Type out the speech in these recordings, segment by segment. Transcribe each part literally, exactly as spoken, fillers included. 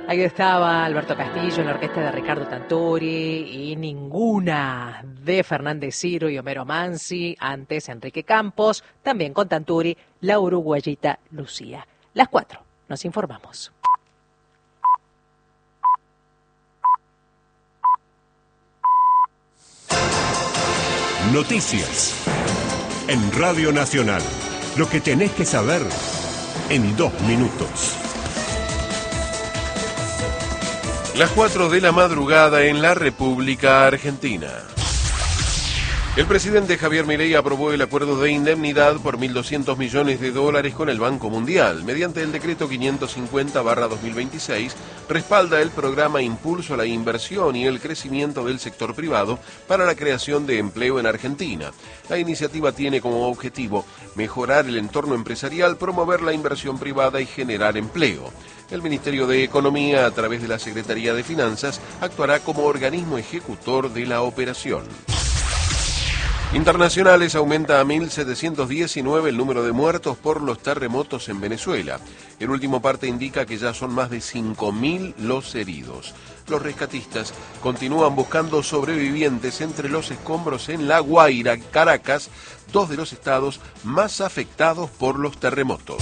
Ahí estaba Alberto Castillo en la orquesta de Ricardo Tanturi y ninguna de Fernández Ciro y Homero Mansi, antes Enrique Campos, también con Tanturi, la uruguayita Lucía. Las cuatro, nos informamos. Noticias en Radio Nacional. Lo que tenés que saber en dos minutos. Las cuatro de la madrugada en la República Argentina. El presidente Javier Milei aprobó el acuerdo de indemnidad por mil doscientos millones de dólares con el Banco Mundial. Mediante el decreto quinientos cincuenta barra dos mil veintiséis, respalda el programa Impulso a la Inversión y el Crecimiento del Sector Privado para la creación de empleo en Argentina. La iniciativa tiene como objetivo mejorar el entorno empresarial, promover la inversión privada y generar empleo. El Ministerio de Economía, a través de la Secretaría de Finanzas, actuará como organismo ejecutor de la operación. Internacionales, aumenta a mil setecientos diecinueve el número de muertos por los terremotos en Venezuela. El último parte indica que ya son más de cinco mil los heridos. Los rescatistas continúan buscando sobrevivientes entre los escombros en La Guaira, Caracas, dos de los estados más afectados por los terremotos.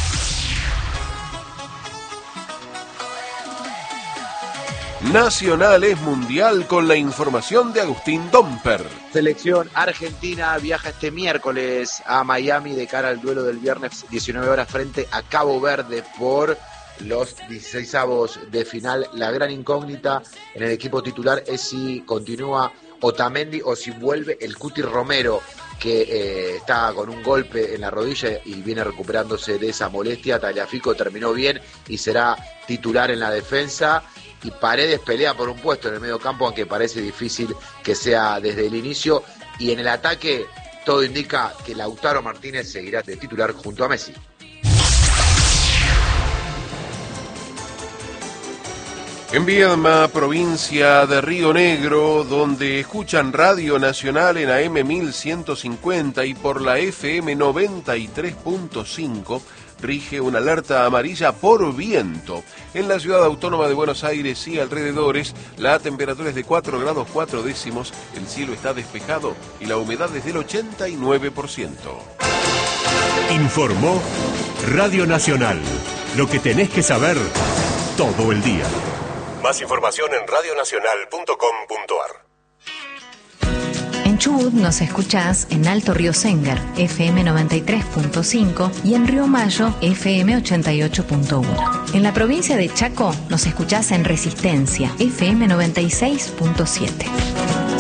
Nacional es mundial con la información de Agustín Domper. Selección argentina viaja este miércoles a Miami de cara al duelo del viernes diecinueve horas frente a Cabo Verde por los dieciseisavos de final. La gran incógnita en el equipo titular es si continúa Otamendi o si vuelve el Cuti Romero, que eh, está con un golpe en la rodilla y viene recuperándose de esa molestia. Tagliafico terminó bien y será titular en la defensa. Y Paredes pelea por un puesto en el medio campo, aunque parece difícil que sea desde el inicio. Y en el ataque todo indica que Lautaro Martínez seguirá de titular junto a Messi. En Viedma, provincia de Río Negro, donde escuchan Radio Nacional en A M mil ciento cincuenta y por la F M noventa y tres punto cinco, rige una alerta amarilla por viento. En la ciudad autónoma de Buenos Aires y alrededores, la temperatura es de cuatro grados cuatro décimos, el cielo está despejado y la humedad es del ochenta y nueve por ciento. Informó Radio Nacional. Lo que tenés que saber todo el día. Más información en radio nacional punto com punto a r. En Chubut nos escuchás en Alto Río Sengar, F M noventa y tres punto cinco y en Río Mayo, F M ochenta y ocho punto uno. En la provincia de Chaco nos escuchás en Resistencia, F M noventa y seis punto siete.